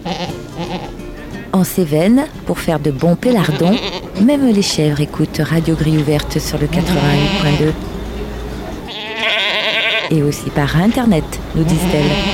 En Cévennes, pour faire de bons pélardons, même les chèvres écoutent Radio Grille Ouverte sur le 88.2. Et aussi par Internet, nous disent-elles.